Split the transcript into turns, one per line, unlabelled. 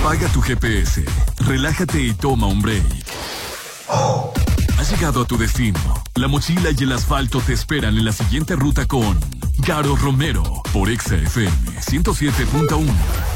Apaga tu GPS, relájate y toma un break. Has llegado a tu destino. La mochila y el asfalto te esperan en la siguiente ruta con Garo Romero por Exa FM 107.1.